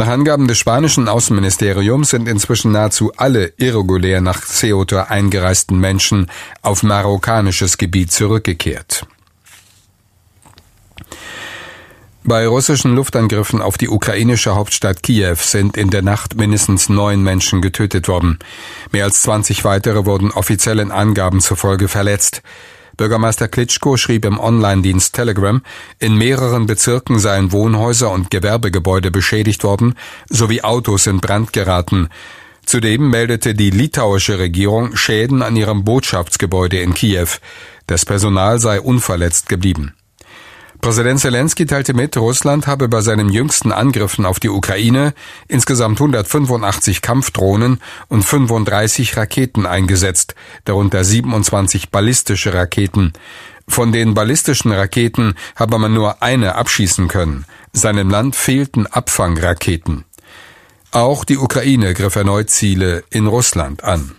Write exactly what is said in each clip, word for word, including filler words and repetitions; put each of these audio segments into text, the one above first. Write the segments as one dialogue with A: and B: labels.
A: Nach Angaben des spanischen Außenministeriums sind inzwischen nahezu alle irregulär nach Ceuta eingereisten Menschen auf marokkanisches Gebiet zurückgekehrt. Bei russischen Luftangriffen auf die ukrainische Hauptstadt Kiew sind in der Nacht mindestens neun Menschen getötet worden. Mehr als zwanzig weitere wurden offiziellen Angaben zufolge verletzt. Bürgermeister Klitschko schrieb im Online-Dienst Telegram, in mehreren Bezirken seien Wohnhäuser und Gewerbegebäude beschädigt worden, sowie Autos in Brand geraten. Zudem meldete die litauische Regierung Schäden an ihrem Botschaftsgebäude in Kiew. Das Personal sei unverletzt geblieben. Präsident Zelensky teilte mit, Russland habe bei seinen jüngsten Angriffen auf die Ukraine insgesamt hundertfünfundachtzig Kampfdrohnen und fünfunddreißig Raketen eingesetzt, darunter siebenundzwanzig ballistische Raketen. Von den ballistischen Raketen habe man nur eine abschießen können. Seinem Land fehlten Abfangraketen. Auch die Ukraine griff erneut Ziele in Russland an.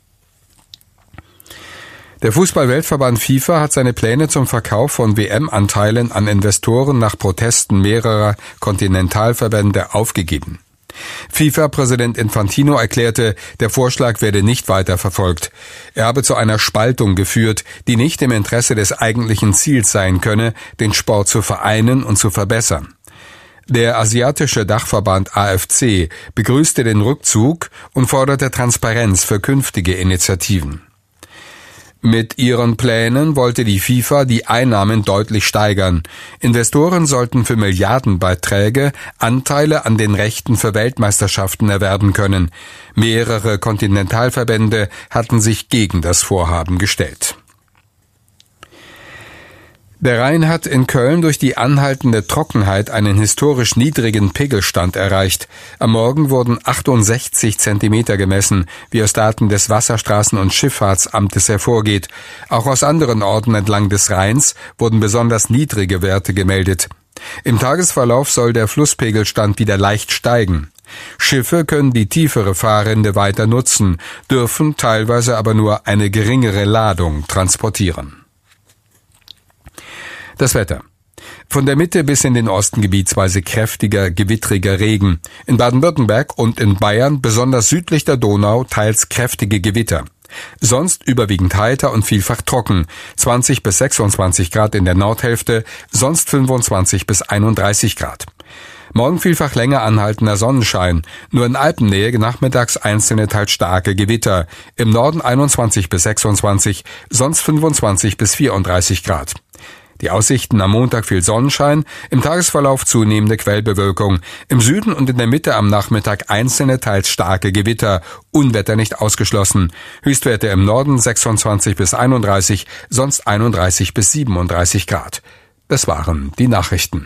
A: Der Fußball-Weltverband FIFA hat seine Pläne zum Verkauf von W M-Anteilen an Investoren nach Protesten mehrerer Kontinentalverbände aufgegeben. FIFA-Präsident Infantino erklärte, der Vorschlag werde nicht weiter verfolgt. Er habe zu einer Spaltung geführt, die nicht im Interesse des eigentlichen Ziels sein könne, den Sport zu vereinen und zu verbessern. Der asiatische Dachverband A F C begrüßte den Rückzug und forderte Transparenz für künftige Initiativen. Mit ihren Plänen wollte die FIFA die Einnahmen deutlich steigern. Investoren sollten für Milliardenbeiträge Anteile an den Rechten für Weltmeisterschaften erwerben können. Mehrere Kontinentalverbände hatten sich gegen das Vorhaben gestellt. Der Rhein hat in Köln durch die anhaltende Trockenheit einen historisch niedrigen Pegelstand erreicht. Am Morgen wurden achtundsechzig Zentimeter gemessen, wie aus Daten des Wasserstraßen- und Schifffahrtsamtes hervorgeht. Auch aus anderen Orten entlang des Rheins wurden besonders niedrige Werte gemeldet. Im Tagesverlauf soll der Flusspegelstand wieder leicht steigen. Schiffe können die tiefere Fahrrinde weiter nutzen, dürfen teilweise aber nur eine geringere Ladung transportieren. Das Wetter. Von der Mitte bis in den Osten gebietsweise kräftiger, gewittriger Regen. In Baden-Württemberg und in Bayern, besonders südlich der Donau, teils kräftige Gewitter. Sonst überwiegend heiter und vielfach trocken. zwanzig bis sechsundzwanzig Grad in der Nordhälfte, sonst fünfundzwanzig bis einunddreißig Grad. Morgen vielfach länger anhaltender Sonnenschein. Nur in Alpennähe nachmittags einzelne teils starke Gewitter. Im Norden einundzwanzig bis sechsundzwanzig, sonst fünfundzwanzig bis vierunddreißig Grad. Die Aussichten am Montag viel Sonnenschein, im Tagesverlauf zunehmende Quellbewölkung, im Süden und in der Mitte am Nachmittag einzelne teils starke Gewitter, Unwetter nicht ausgeschlossen. Höchstwerte im Norden sechsundzwanzig bis einunddreißig, sonst einunddreißig bis siebenunddreißig Grad. Das waren die Nachrichten.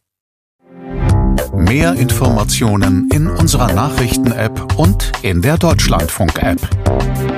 B: Mehr Informationen in unserer Nachrichten-App und in der Deutschlandfunk-App.